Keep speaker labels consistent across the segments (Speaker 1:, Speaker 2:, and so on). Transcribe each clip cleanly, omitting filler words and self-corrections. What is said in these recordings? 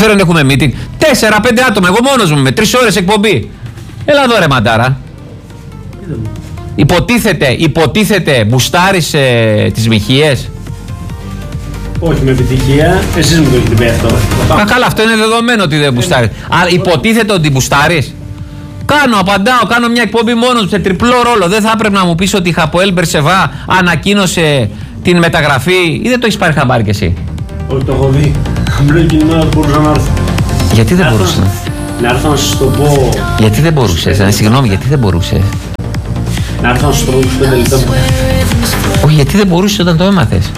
Speaker 1: δεν έχουμε meeting. 4-5 άτομα, εγώ μόνος μου με 3 ώρες εκπομπή. Έλα εδώ ρε μαντάρα. Υποτίθεται μπουστάρεις τις μοιχείες.
Speaker 2: Όχι με επιτυχία, εσείς μου το έχετε πει αυτό.
Speaker 1: Καλά, αυτό είναι δεδομένο ότι δεν μπουστάρεις. Αλλά υποτίθεται ότι μπουστάρεις. Απαντάω, κάνω μια εκπομπή μόνος μου σε τριπλό ρόλο. Δεν θα έπρεπε να μου πεις ότι η Χαποέλ Μπερσεβά ανακοίνωσε την μεταγραφή ή δεν το έχεις πάρει χαμπάρι κι εσύ?
Speaker 2: Όχι, το έχω δει. Απλώς εκείνη την ώρα μπορούσα να έρθω.
Speaker 1: Γιατί δεν μπορούσες?
Speaker 2: Να έρθω να σας το πω.
Speaker 1: Γιατί δεν μπορούσες? Συγγνώμη, γιατί δεν μπορούσες?
Speaker 2: Να έρθω να σας το πω 5 λεπτά.
Speaker 1: Όχι, γιατί δεν μπορούσες όταν το έμαθες?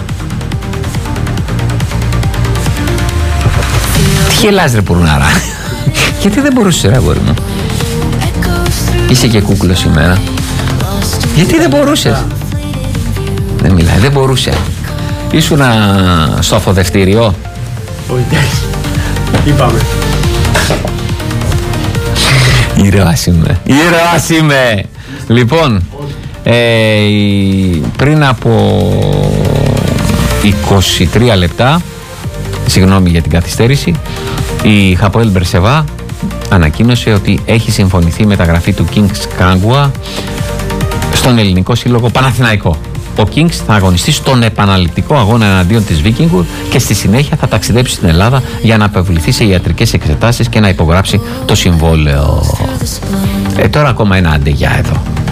Speaker 1: Τι γελάς ρε πουρνάρα? Γιατί δεν μπορούσες ρε αγόρι μου? Είσαι και κούκλος σήμερα. Γιατί δεν μπορούσες? Δεν μιλάει, δεν μπορούσε. Ήσουνα στο αφοδευτήριο.
Speaker 2: Όχι, εντάξει. Είπαμε.
Speaker 1: Ήρωας είμαι. Λοιπόν, πριν από 23 λεπτά, συγγνώμη για την καθυστέρηση, η Χαποέλ Μπερσεβά ανακοίνωσε ότι έχει συμφωνηθεί η μεταγραφή του Kings Kangwa στον ελληνικό σύλλογο Παναθηναϊκό. Ο Kings θα αγωνιστεί στον επαναληπτικό αγώνα εναντίον της Vikingur και στη συνέχεια θα ταξιδέψει στην Ελλάδα για να απευληθεί σε ιατρικές εξετάσεις και να υπογράψει το συμβόλαιο. Τώρα ακόμα ένα αντεγιά εδώ.